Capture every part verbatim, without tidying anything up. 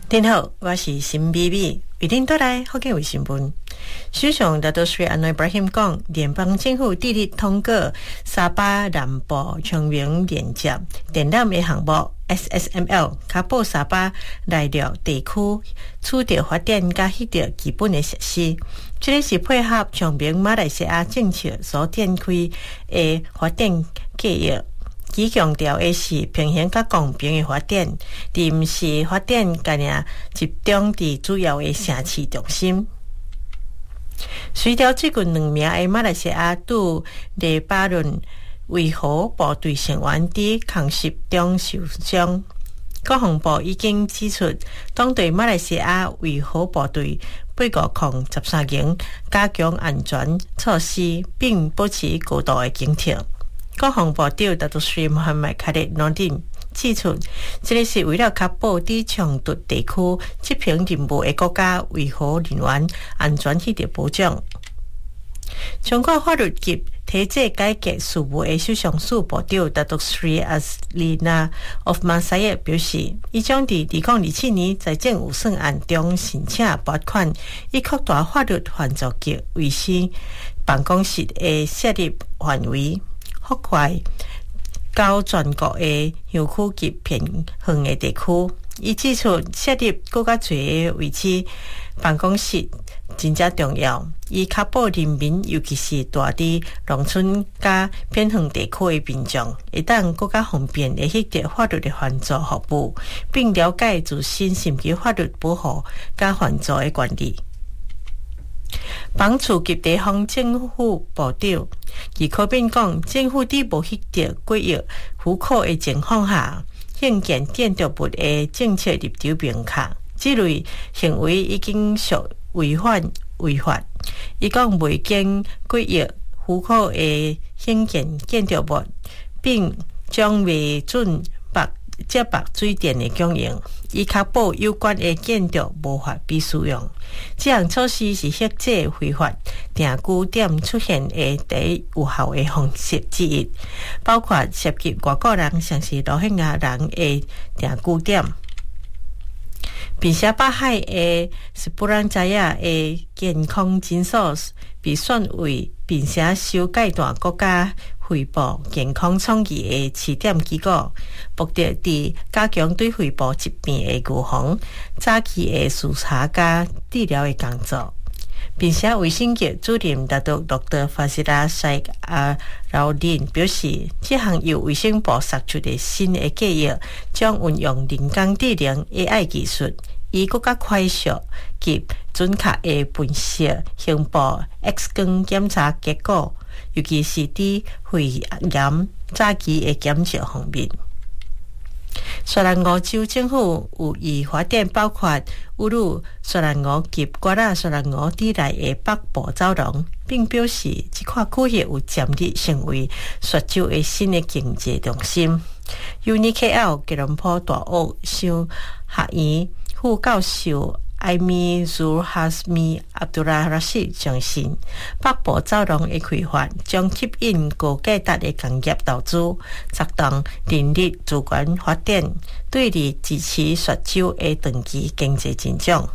您好，我是新美美，为您带来福建卫新闻。首相拿督斯里安诺伊布拉欣讲，联邦政府致力通过沙巴南部长明连接电缆的项目 S S M L， 确保沙巴内陆地区取得发展甲迄个基本的设施。这个是配合长明马来西亚政策所展开的发展计划。其强调的是平衡甲公平的发展，而毋是发展概念集中伫主要的城市中心。随着最近两名的马来西亚驻黎巴嫩维和部队成员伫空袭中受伤，国防部已经指出，当对马来西亚维和部队八五空十三营加强安全措施，并保持高度的警惕。国防部长达督斯里穆罕默卡列诺丁指出，这个是为了确保伫冲突地区执行任务的国家维和人员安全获得保障。中国法律及体制改革事务的首相署部长达督斯里阿斯利纳奥夫曼沙耶表示，伊将伫二零二七年财政预算案中申请拨款，以扩大法律犯罪及卫生办公室的设立范围，覆盖到全国的乡区及偏远的地区。伊指出，设立更加侪的位置办公室真正重要，以确保人民，尤其是住伫农村甲偏远地区的民众，会当更加方便的获得法律的援助服务，并了解自身甚至法律保护甲援助的权利。房厝及地方政府部长伊柯宾讲，政府伫无迄个几亿户口的情况下，兴建建筑物的政策立场明确，这类行为已经属违反违法。伊讲未经几亿户口的兴建建筑物，并将未准白接白水电的供应，以确保有关的建筑无法被使用。这项措施是遏制非法定居点出现的第一有效的方式之一，包括涉及外国人，像是罗兴亚人的定居点，并且巴海的斯布兰扎亚的健康诊所被选为并且受阶段国家汇报健康创意的试点机构，目的伫加强对汇报疾病的预防、早期的视察加治疗的工作，并且卫生局主任达督洛特法西拉塞阿劳林表示，这项由卫生部杀出的新的计划，将运用人工智能 A I 技术，以更加快速及准确的分析胸部 X 光检查结果，尤其是伫肺炎早期的检测方面。雪兰莪州政府有意发展包括乌鲁雪兰莪及瓜拉雪兰莪地内的北部走廊，并表示这块区域有潜力成为雪州的新的经济中心。U N I K L 吉隆坡大学商学院副教授艾米祖哈斯米阿杜拉拉西相信，北部走廊的开发将吸引高价值的工业投资，策动人力资源发展，对立支持雪州的长期经济增长。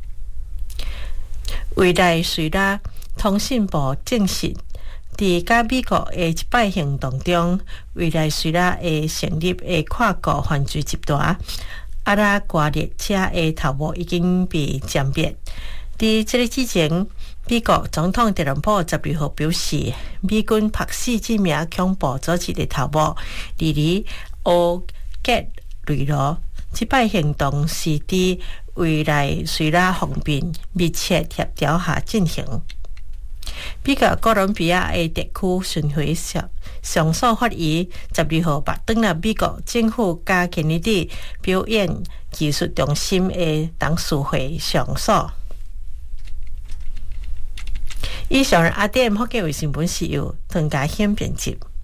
未来随着通信部证实，伫甲美国的一摆行动中，未来随着会成立的跨国犯罪集团阿拉瓜列车的头目已经被歼灭。伫这个之前，美国总统特朗普十二号表示，美军拍死这名恐怖组织的头目莉莉欧格雷罗。这摆行动是伫未来随拉方面密切协调下进行。美国哥伦比亚的地区巡回上上诉法院十二号把登了美国政府加肯尼迪表演技术中心的董事会上诉。以上阿点福建卫新闻是由唐家谦编辑。